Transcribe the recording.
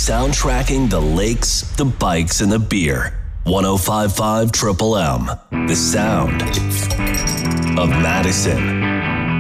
soundtracking the lakes, the bikes, and the beer. 105.5 Triple M, the sound of Madison.